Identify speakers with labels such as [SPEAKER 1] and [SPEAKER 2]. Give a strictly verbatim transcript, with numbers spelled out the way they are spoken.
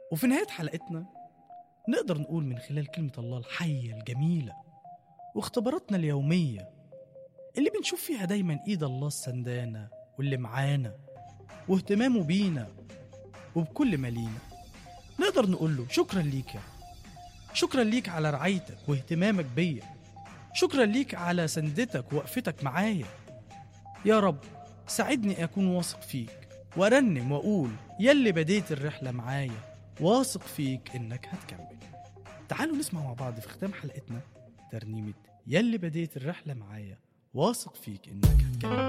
[SPEAKER 1] وفي نهاية حلقتنا نقدر نقول من خلال كلمة الله الحية الجميلة واختباراتنا اليومية اللي بنشوف فيها دايما إيد الله السندانة واللي معانا واهتمامه بينا وبكل ما لينا، نقدر نقول له شكرا ليك يا رب، شكرا ليك على رعايتك واهتمامك بيا، شكرا ليك على سندتك ووقفتك معايا يا رب. ساعدني أكون واثق فيك وأرنم وأقول يلي بديت الرحلة معايا واثق فيك إنك هتكمل. تعالوا نسمع مع بعض في ختام حلقتنا ترنيمة يلي بديت الرحلة معايا واثق فيك إنك هتكمل.